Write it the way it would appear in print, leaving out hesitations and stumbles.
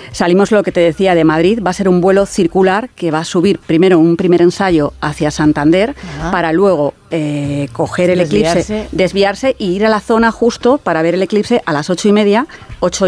Salimos, lo que te decía, de Madrid. Va a ser un vuelo circular que va a subir primero un primer ensayo hacia Santander para luego coger el eclipse, desviarse y ir a la zona justo para ver el eclipse a las 8:30, 8